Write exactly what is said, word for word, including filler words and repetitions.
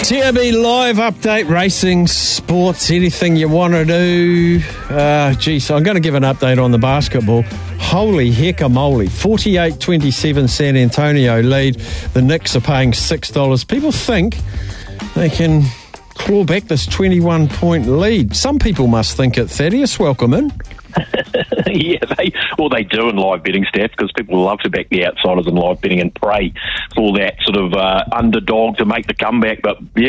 T A B live update, racing, sports, anything you want to do. Uh, geez, I'm going to give an update on the basketball. Holy heckamoly, forty-eight twenty-seven San Antonio lead. The Knicks are paying six dollars. People think they can claw back this twenty-one point lead. Some people must think it. Thaddeus, welcome in. yeah, they well they do in live betting, Steph, because people love to back the outsiders in live betting and pray for that sort of uh, underdog to make the comeback. But yeah,